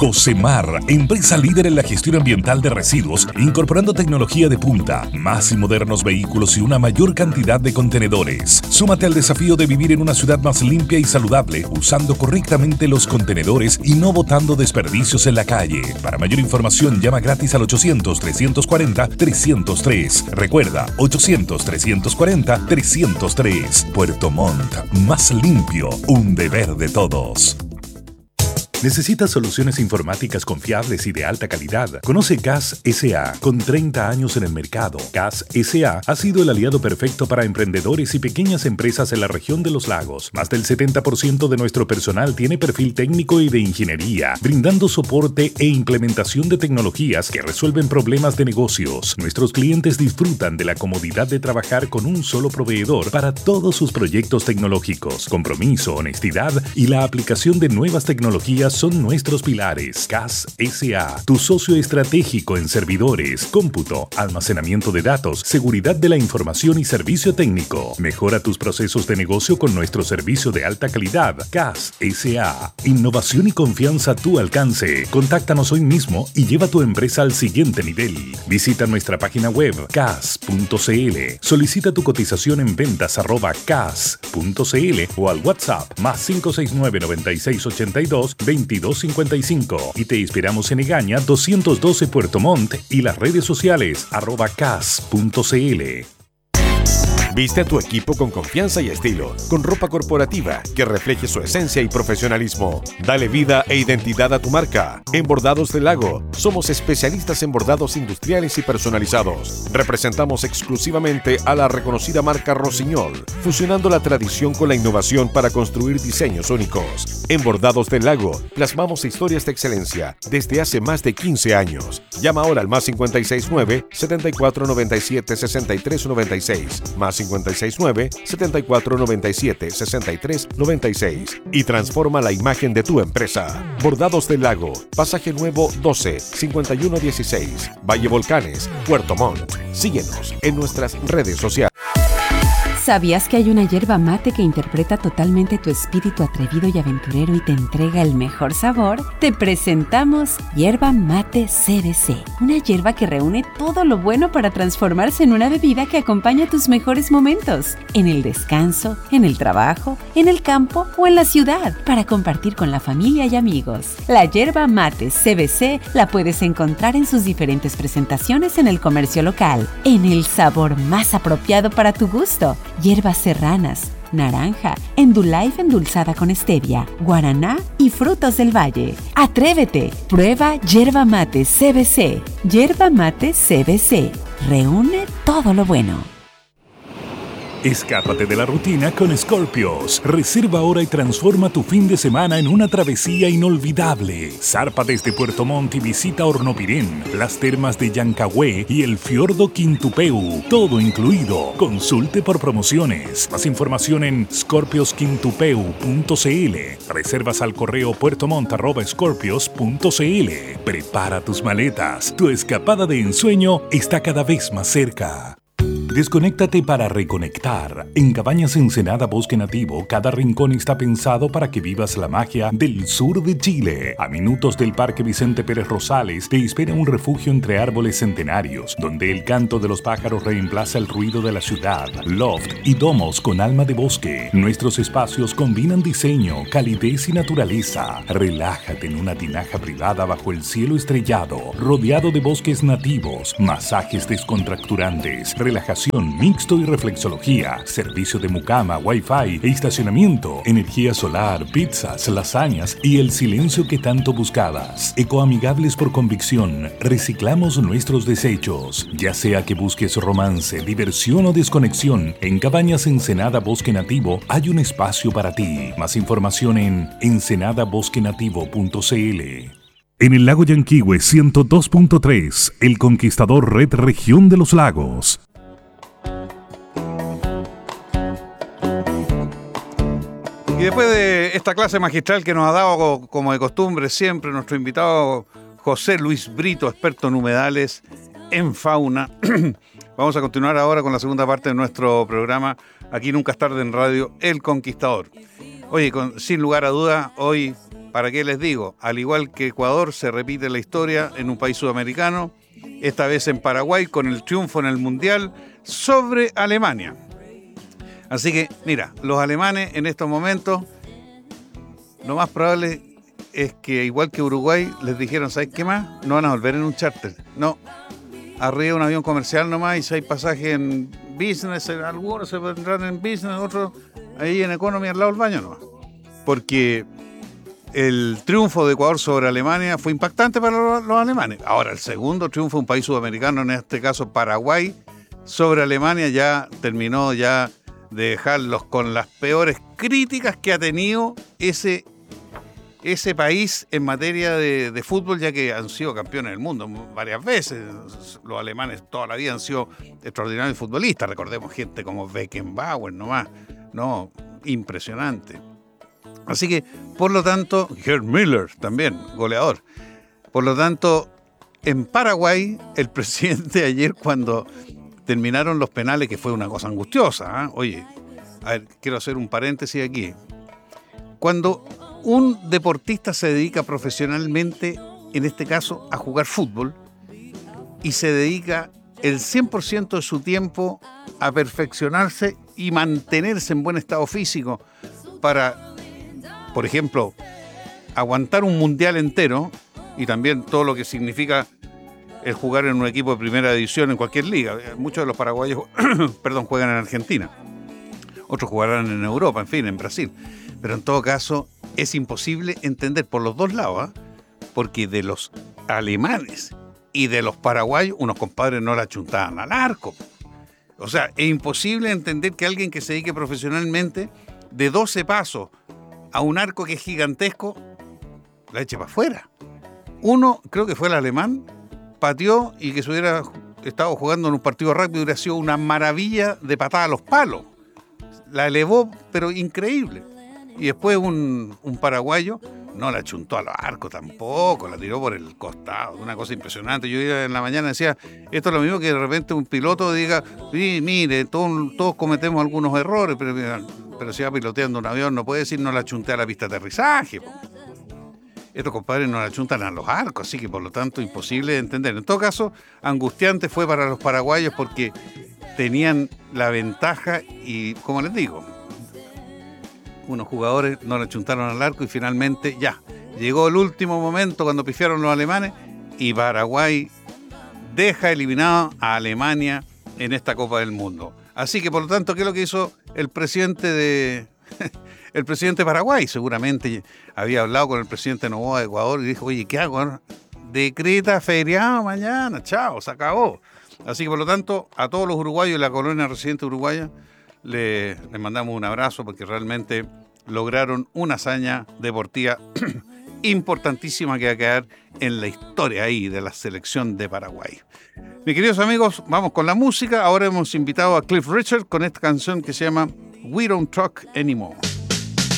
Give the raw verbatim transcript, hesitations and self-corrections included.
Cocemar, empresa líder en la gestión ambiental de residuos, incorporando tecnología de punta, más y modernos vehículos y una mayor cantidad de contenedores. Súmate al desafío de vivir en una ciudad más limpia y saludable, usando correctamente los contenedores y no botando desperdicios en la calle. Para mayor información, llama gratis al ochocientos, trescientos cuarenta, trescientos tres. Recuerda, ochocientos, trescientos cuarenta, trescientos tres. Puerto Montt, más limpio, un deber de todos. ¿Necesitas soluciones informáticas confiables y de alta calidad? Conoce C A S S A, con treinta años en el mercado. C A S S A ha sido el aliado perfecto para emprendedores y pequeñas empresas en la región de los lagos. Más del setenta por ciento de nuestro personal tiene perfil técnico y de ingeniería, brindando soporte e implementación de tecnologías que resuelven problemas de negocios. Nuestros clientes disfrutan de la comodidad de trabajar con un solo proveedor para todos sus proyectos tecnológicos. Compromiso, honestidad y la aplicación de nuevas tecnologías son nuestros pilares. C A S S A, tu socio estratégico en servidores, cómputo, almacenamiento de datos, seguridad de la información y servicio técnico. Mejora tus procesos de negocio con nuestro servicio de alta calidad. C A S S A, innovación y confianza a tu alcance. Contáctanos hoy mismo y lleva tu empresa al siguiente nivel. Visita nuestra página web cas punto cl. Solicita tu cotización en ventas arroba cas punto cl o al WhatsApp más cinco seis nueve, noventa y seis, ochenta y dos, veintidós cincuenta y cinco y te esperamos en Egaña doscientos doce Puerto Montt y las redes sociales arroba cas punto cl. Viste a tu equipo con confianza y estilo, con ropa corporativa que refleje su esencia y profesionalismo. Dale vida e identidad a tu marca. En Bordados del Lago, somos especialistas en bordados industriales y personalizados. Representamos exclusivamente a la reconocida marca Rossignol, fusionando la tradición con la innovación para construir diseños únicos. En Bordados del Lago, plasmamos historias de excelencia desde hace más de quince años. Llama ahora al más cinco seis nueve, setenta y cuatro noventa y siete, sesenta y tres noventa y seis, más cincuenta y seis nueve, setenta y cuatro noventa y siete, sesenta y tres noventa y seis y transforma la imagen de tu empresa. Bordados del Lago, Pasaje Nuevo doce, cincuenta y uno dieciséis, Valle Volcanes, Puerto Montt. Síguenos en nuestras redes sociales. ¿Sabías que hay una yerba mate que interpreta totalmente tu espíritu atrevido y aventurero y te entrega el mejor sabor? Te presentamos Yerba Mate C B C, una yerba que reúne todo lo bueno para transformarse en una bebida que acompaña tus mejores momentos, en el descanso, en el trabajo, en el campo o en la ciudad, para compartir con la familia y amigos. La Yerba Mate C B C la puedes encontrar en sus diferentes presentaciones en el comercio local, en el sabor más apropiado para tu gusto. Hierbas serranas, naranja, Endullife endulzada con stevia, guaraná y frutos del valle. ¡Atrévete! Prueba Yerba Mate C B C. Yerba Mate C B C. Reúne todo lo bueno. Escápate de la rutina con Scorpios. Reserva ahora y transforma tu fin de semana en una travesía inolvidable. Zarpa desde Puerto Montt y visita Hornopirén, las termas de Yancahue y el fiordo Quintupeu. Todo incluido. Consulte por promociones. Más información en scorpios quintupeu punto cl. Reservas al correo puertomont arroba scorpios punto cl. Prepara tus maletas. Tu escapada de ensueño está cada vez más cerca. Desconéctate para reconectar. En Cabañas Ensenada Bosque Nativo, cada rincón está pensado para que vivas la magia del sur de Chile. A minutos del Parque Vicente Pérez Rosales, te espera un refugio entre árboles centenarios, donde el canto de los pájaros reemplaza el ruido de la ciudad. Loft y domos con alma de bosque. Nuestros espacios combinan diseño, calidez y naturaleza. Relájate en una tinaja privada bajo el cielo estrellado, rodeado de bosques nativos, masajes descontracturantes, relajación mixto y reflexología, servicio de mucama, wifi e estacionamiento, energía solar, pizzas, lasañas y el silencio que tanto buscabas. Ecoamigables por convicción, reciclamos nuestros desechos. Ya sea que busques romance, diversión o desconexión, en Cabañas Ensenada Bosque Nativo hay un espacio para ti. Más información en ensenada bosque nativo punto cl. En el lago Yanquihue ciento dos punto tres, El Conquistador Red Región de los Lagos. Y después de esta clase magistral que nos ha dado, como de costumbre siempre, nuestro invitado José Luis Brito, experto en humedales, en fauna, vamos a continuar ahora con la segunda parte de nuestro programa, aquí Nunca es tarde en Radio El Conquistador. Oye, con, sin lugar a duda, hoy ¿Para qué les digo? Al igual que Ecuador, se repite la historia en un país sudamericano, esta vez en Paraguay, con el triunfo en el Mundial sobre Alemania. Así que, mira, los alemanes en estos momentos, lo más probable es que, igual que Uruguay, les dijeron, ¿sabes qué más? No van a volver en un charter. No, arriba un avión comercial nomás, y si hay pasaje en business, algunos se vendrán en business, otros ahí en economy al lado del baño nomás. Porque el triunfo de Ecuador sobre Alemania fue impactante para los, los alemanes. Ahora, el segundo triunfo de un país sudamericano, en este caso Paraguay, sobre Alemania, ya terminó ya de dejarlos con las peores críticas que ha tenido ese, ese país en materia de, de fútbol, ya que han sido campeones del mundo varias veces. Los alemanes toda la vida han sido extraordinarios futbolistas. Recordemos gente como Beckenbauer nomás. No, impresionante. Así que, por lo tanto, Gerd Müller también, goleador. Por lo tanto, en Paraguay, el presidente ayer, cuando terminaron los penales, que fue una cosa angustiosa, ¿eh? Oye, a ver, quiero hacer un paréntesis aquí. Cuando un deportista se dedica profesionalmente, en este caso, a jugar fútbol, y se dedica el cien por ciento de su tiempo a perfeccionarse y mantenerse en buen estado físico para, por ejemplo, aguantar un mundial entero, y también todo lo que significa el jugar en un equipo de primera división en cualquier liga. Muchos de los paraguayos perdón, juegan en Argentina, otros jugarán en Europa, en fin, en Brasil. Pero en todo caso es imposible entender por los dos lados, ¿eh? Porque de los alemanes y de los paraguayos, unos compadres no la achuntaban al arco. O sea, es imposible entender que alguien que se dedique profesionalmente de doce pasos a un arco que es gigantesco, la eche para afuera. Uno, creo que fue el alemán, pateó, y que se hubiera estado jugando en un partido rápido hubiera sido una maravilla de patada a los palos. La elevó, pero increíble. Y después un, un paraguayo no la chuntó a los arcos tampoco, la tiró por el costado, una cosa impresionante. Yo iba en la mañana y decía, esto es lo mismo que de repente un piloto diga, sí, mire, todos, todos cometemos algunos errores, pero, pero si va piloteando un avión no puede decir no la chunté a la pista de aterrizaje. Estos compadres no la chuntan a los arcos, así que por lo tanto imposible de entender. En todo caso, angustiante fue para los paraguayos porque tenían la ventaja y, como les digo, unos jugadores no la chuntaron al arco y finalmente ya, llegó el último momento cuando pifiaron los alemanes y Paraguay deja eliminado a Alemania en esta Copa del Mundo. Así que por lo tanto, ¿qué es lo que hizo el presidente de... El presidente de Paraguay? Seguramente había hablado con el presidente Noboa de Ecuador y dijo, oye, ¿qué hago? Decreta feriado mañana, chao, se acabó. Así que por lo tanto, a todos los uruguayos y la colonia residente uruguaya les le mandamos un abrazo porque realmente lograron una hazaña deportiva importantísima que va a quedar en la historia ahí de la selección de Paraguay. Mis queridos amigos, vamos con la música. Ahora hemos invitado a Cliff Richard con esta canción que se llama We Don't Talk Anymore.